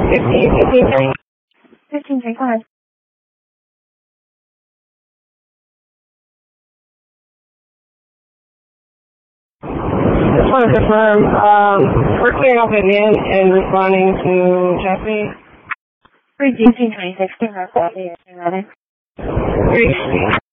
15, 15, go ahead. Just want to confirm, we're clearing off Vivian and responding to Jesse. 3G 26, clear off that, ready. 3.